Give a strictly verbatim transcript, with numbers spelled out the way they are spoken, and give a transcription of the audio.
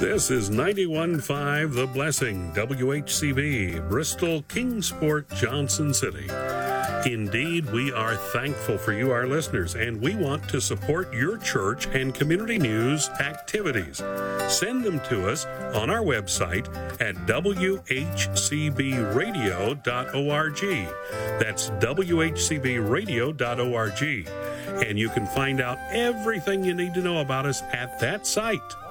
This is ninety-one point five The Blessing, W H C B, Bristol, Kingsport, Johnson City. Indeed, we are thankful for you, our listeners, and we want to support your church and community news activities. Send them to us on our website at w h c b radio dot org. That's w h c b radio dot org. And you can find out everything you need to know about us at that site.